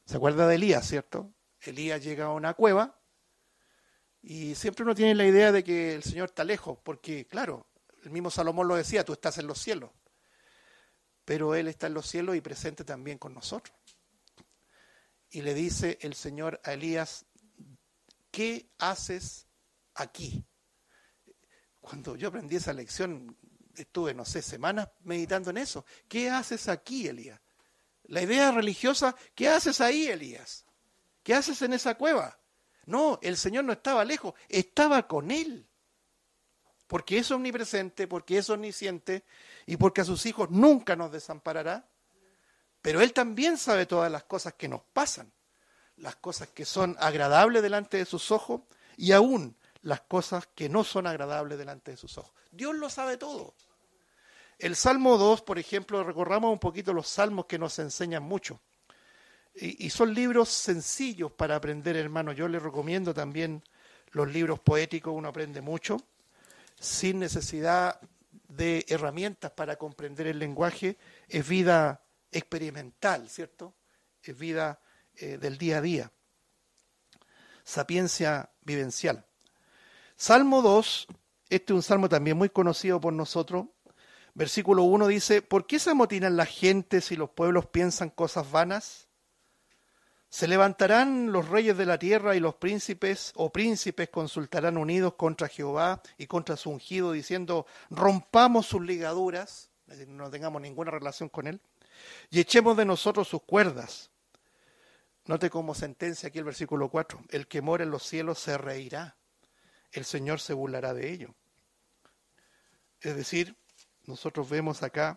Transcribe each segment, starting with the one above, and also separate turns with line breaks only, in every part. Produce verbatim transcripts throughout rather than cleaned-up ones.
¿Se acuerda de Elías, cierto? Elías llega a una cueva y siempre uno tiene la idea de que el Señor está lejos, porque claro, el mismo Salomón lo decía, tú estás en los cielos, pero Él está en los cielos y presente también con nosotros. Y le dice el Señor a Elías, ¿qué haces aquí? Cuando yo aprendí esa lección, estuve, no sé, semanas meditando en eso. ¿Qué haces aquí, Elías? La idea religiosa, ¿qué haces ahí, Elías? ¿Qué haces en esa cueva? No, el Señor no estaba lejos, estaba con él. Porque es omnipresente, porque es omnisciente y porque a sus hijos nunca nos desamparará. Pero Él también sabe todas las cosas que nos pasan, las cosas que son agradables delante de sus ojos y aún las cosas que no son agradables delante de sus ojos. Dios lo sabe todo. El Salmo dos, por ejemplo, recorramos un poquito los salmos que nos enseñan mucho. Y, y son libros sencillos para aprender, hermano. Yo les recomiendo también los libros poéticos, uno aprende mucho, sin necesidad de herramientas para comprender el lenguaje. Es vida experimental, ¿cierto? Es vida eh, del día a día. Sapiencia vivencial. Salmo dos, este es un salmo también muy conocido por nosotros. Versículo uno dice, ¿por qué se amotinan las gentes y los pueblos piensan cosas vanas? Se levantarán los reyes de la tierra y los príncipes o príncipes consultarán unidos contra Jehová y contra su ungido, diciendo, rompamos sus ligaduras, es decir, no tengamos ninguna relación con él, y echemos de nosotros sus cuerdas. Note como sentencia aquí el versículo cuatro, el que mora en los cielos se reirá, el Señor se burlará de ello. Es decir, nosotros vemos acá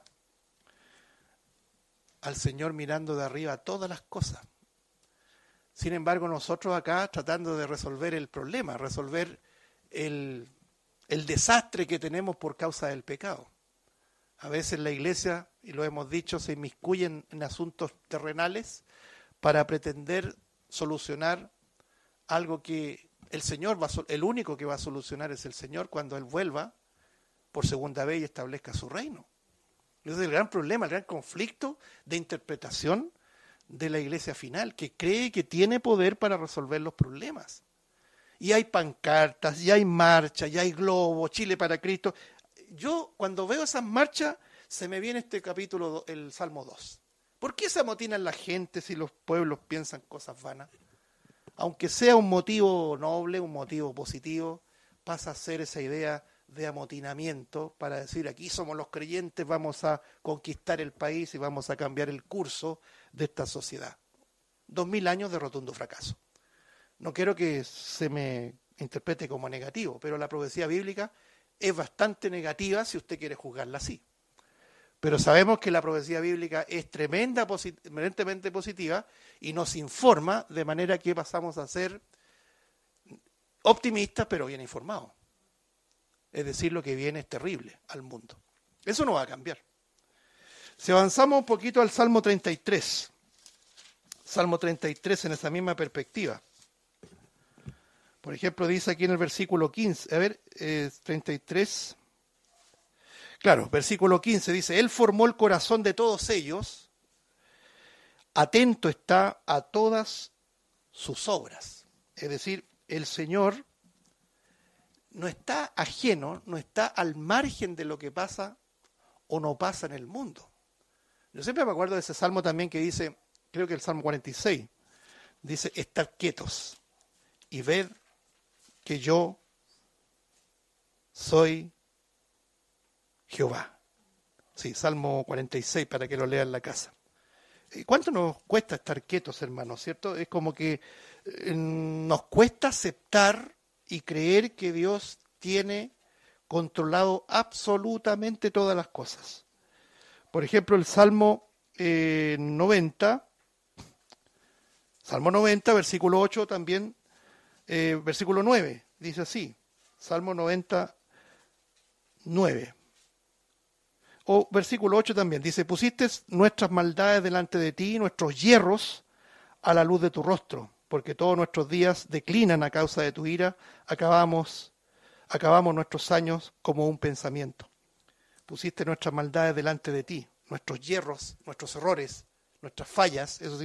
al Señor mirando de arriba todas las cosas. Sin embargo, nosotros acá tratando de resolver el problema, resolver el, el desastre que tenemos por causa del pecado. A veces la iglesia, y lo hemos dicho, se inmiscuye en, en asuntos terrenales para pretender solucionar algo que el Señor, va a, el único que va a solucionar es el Señor cuando Él vuelva por segunda vez y establezca su reino. Ese es el gran problema, el gran conflicto de interpretación de la iglesia final, que cree que tiene poder para resolver los problemas. Y hay pancartas, y hay marchas, y hay globos, Chile para Cristo. Yo cuando veo esas marchas, se me viene este capítulo, el Salmo dos. ¿Por qué se amotinan la gente si los pueblos piensan cosas vanas? Aunque sea un motivo noble, un motivo positivo, pasa a ser esa idea de amotinamiento para decir aquí somos los creyentes, vamos a conquistar el país y vamos a cambiar el curso de esta sociedad. Dos mil años de rotundo fracaso. No quiero que se me interprete como negativo, pero la profecía bíblica es bastante negativa si usted quiere juzgarla así. Pero sabemos que la profecía bíblica es tremenda, tremendamente positiva y nos informa de manera que pasamos a ser optimistas pero bien informados. Es decir, lo que viene es terrible al mundo. Eso no va a cambiar. Si avanzamos un poquito al Salmo treinta y tres. Salmo treinta y tres en esa misma perspectiva. Por ejemplo, dice aquí en el versículo quince. A ver, eh, treinta y tres. Claro, versículo quince dice, Él formó el corazón de todos ellos. Atento está a todas sus obras. Es decir, el Señor no está ajeno, no está al margen de lo que pasa o no pasa en el mundo. Yo siempre me acuerdo de ese salmo también que dice, creo que el Salmo cuarenta y seis, dice, estad quietos y ved que yo soy Jehová. Sí, Salmo cuarenta y seis, para que lo lea en la casa. ¿Cuánto nos cuesta estar quietos, hermanos? ¿Cierto? Es como que eh, nos cuesta aceptar y creer que Dios tiene controlado absolutamente todas las cosas. Por ejemplo, el Salmo eh, noventa, Salmo noventa, versículo ocho también, eh, versículo nueve, dice así, Salmo noventa, nueve. O versículo ocho también, dice, pusiste nuestras maldades delante de ti, nuestros hierros a la luz de tu rostro, porque todos nuestros días declinan a causa de tu ira, acabamos, acabamos nuestros años como un pensamiento. Pusiste nuestras maldades delante de ti, nuestros hierros, nuestros errores, nuestras fallas, eso